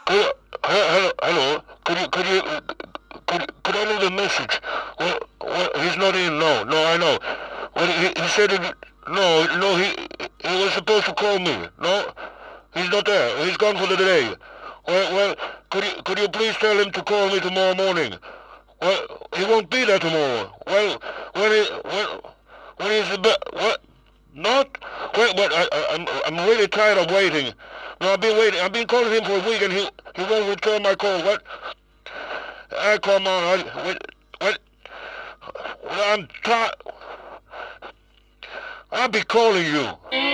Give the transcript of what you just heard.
Could, hello. Could I leave a message? What? He's not in. No, no, I know. What he said it. No, no, he was supposed to call me. No, he's not there. He's gone for the day. Well, could you please tell him to call me tomorrow morning? Well, he won't be there tomorrow. Well, when is the what? Not? Well, but I'm really tired of waiting. No, I've been waiting. I've been calling him for a week and he won't return my call. What? Come on. What? I'm tired. I'll be calling you.